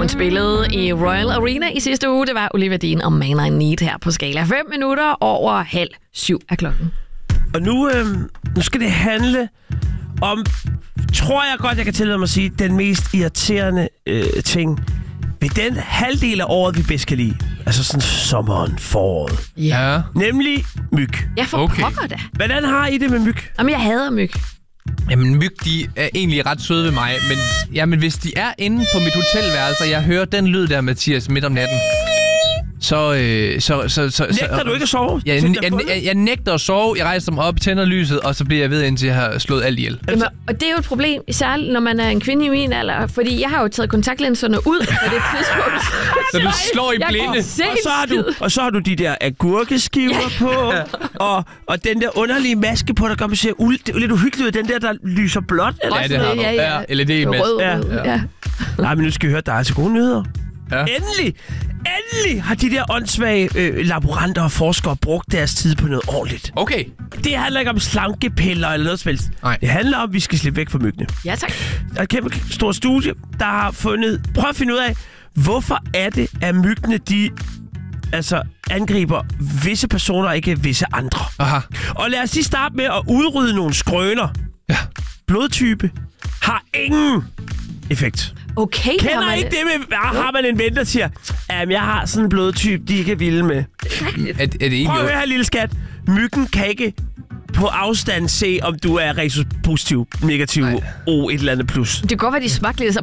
spillede i Royal Arena i sidste uge. Det var Olivia Dean og Man I Need her på Skala. 5 minutter over 6:30 er klokken. Og nu skal det handle om, tror jeg godt, jeg kan tillade mig at sige, den mest irriterende ting ved den halvdel af året, vi bedst kan lide. Altså sådan sommeren, foråret. Ja. Nemlig myg. Jeg får pokker da. Hvordan har I det med myg? Jamen, jeg hader myg. Jamen, myg, de er egentlig ret søde ved mig, men hvis de er inde på mit hotelværelse, og jeg hører den lyd der, Mathias, midt om natten, så Nægter du ikke at sove? Jeg nægter at sove, jeg rejser mig op, tænder lyset, og så bliver jeg ved, indtil jeg har slået alt ihjel. Jamen, og det er jo et problem, særligt når man er en kvinde i min alder, fordi jeg har jo taget kontaktlinserne ud på det tidspunkt. Så du slår i blinde. Og så har du de der agurkeskiver på, og den der underlige maske på, der gør mig se lidt uhyggeligt ud. Den der lyser blåt. Ja, det har du. Ja, eller det er en maske. Ja. Nej, men nu skal vi høre, der er altså gode nyheder. Ja. Endelig har de der åndssvage laboranter og forskere brugt deres tid på noget ordentligt. Okay. Det handler ikke om slankepiller eller noget som helst. Det handler om, at vi skal slippe væk fra myggene. Ja, tak. Der er et kæmpe stort studie, der har prøv at finde ud af, hvorfor er det, at myggene, de angriber visse personer, og ikke visse andre. Aha. Og lad os lige starte med at udrydde nogle skrøner. Ja. Blodtype har ingen effekt. Okay, Kender ikke det med, har man en ven, der siger, jeg har sådan en blodtype, de ikke er vilde med. Er det egentlig... Prøv at høre, lille skat. Myggen kan ikke på afstand se, om du er rhesus positiv, negativ, et eller andet plus. Det kan godt være, de smagte lidt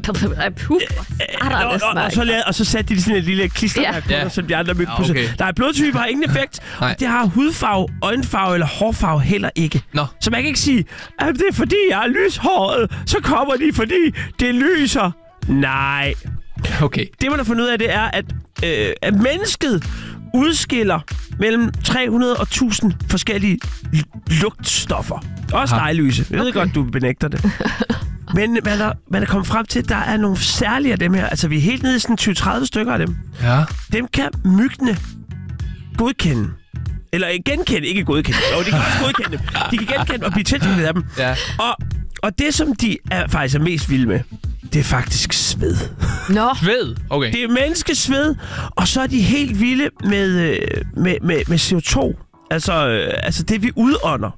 og så satte de sådan et lille klister, som de andre myg på. Okay. Der er blodtype, har ingen effekt, og det har hudfarve, øjenfarve eller hårfarve heller ikke. Så man kan ikke sige, at det er fordi, jeg er lyshåret, så kommer de, fordi det lyser. Nej. Okay. Det, man har fundet ud af, det er, at mennesket udskiller mellem 300 og 1000 forskellige lugtstoffer. Også dig, Louise. Jeg ved godt, du benægter det. Men man er kommet frem til, at der er nogle særlige af dem her. Altså, vi er helt nede i sådan 20-30 stykker af dem. Ja. Dem kan myggene godkende. Eller genkende, ikke godkende. Jo, de kan også godkende dem. De kan genkende og blive tiltrukket af dem. Ja. Og det, som de faktisk er mest vilde med, det er faktisk sved. Nå. Sved? Okay. Det er menneskesved, og så er de helt vilde med CO2. Altså det, vi udånder.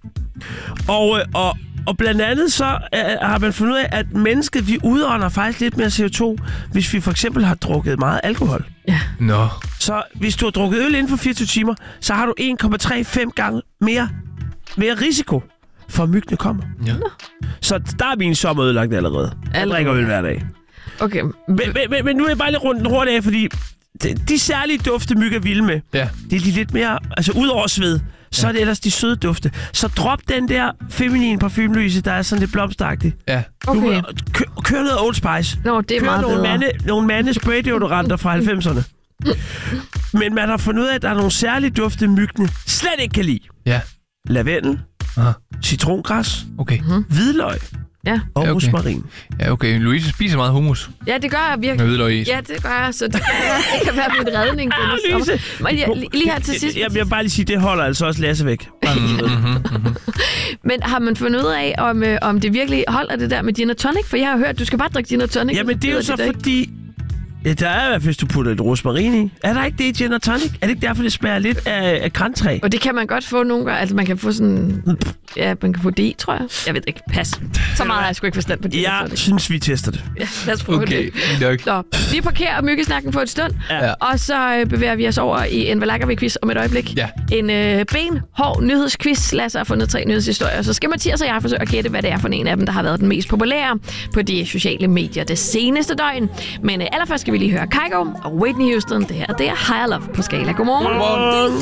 Og blandt andet så har man fundet ud af, at mennesket, vi udånder faktisk lidt mere CO2, hvis vi for eksempel har drukket meget alkohol. Ja. Nå. Så hvis du har drukket øl inden for 24 timer, så har du 1,35 gange mere risiko for at myggene kommer. Ja. Så der er min sommer ødelagt allerede. Jeg drikker øl hver dag. Okay. Men nu er jeg bare lidt rundt af, fordi de særlige dufte, myg er vilde med, det er de lidt mere, altså ud over sved, så er det ellers de søde dufte. Så drop den der feminine parfumelyse, der er sådan lidt blomsteragtig. Ja. Okay. Kør noget Old Spice. Nå, det er meget bedre. Nogle mande spraydeodoranter fra 90'erne. Men man har fundet ud af, at der er nogle særlige dufte, myggene slet ikke kan lide. Ja. Lavendel, citrongræs, hvidløg og rosmarin. Ja, okay. Louise spiser meget hummus. Ja, det gør jeg virkelig. Med hvidløg i. Ja, det gør jeg, så det kan være min redning. Lige her til sidst. Jeg vil bare lige sige, det holder altså også Lasse væk. Men har man fundet ud af, om det virkelig holder det der med gin og tonic? For jeg har hørt, du skal bare drikke gin og tonic. Jamen, det er jo så fordi... Ja, der er i hvert fald, hvis du putter et rosmarin i. Er der ikke det i gin og tonic? Er det ikke derfor, det smager lidt af grantræ? Og det kan man godt få nogle gange. Altså, man kan få sådan... Ja, man kan få det i, tror jeg. Jeg ved ikke. Pas. Så meget har jeg sgu ikke forstand på det. Jeg synes, vi tester det. Ja, lad os prøve det. Så, vi parkerer myggesnakken for et stund. Ja. Og så bevæger vi os over i en Hvad lakker vi quiz om et øjeblik. Ja. En benhård nyhedsquiz. Lasse har fundet 3 nyhedshistorier. Så skal Mathias og jeg forsøge at gætte, hvad det er for en af dem, der har været den mest populære på de sociale medier det seneste døgn. Men allerførst skal vi lige høre Kygo og Whitney Houston. Det her, det er Higher Love på Skala. Godmorgen.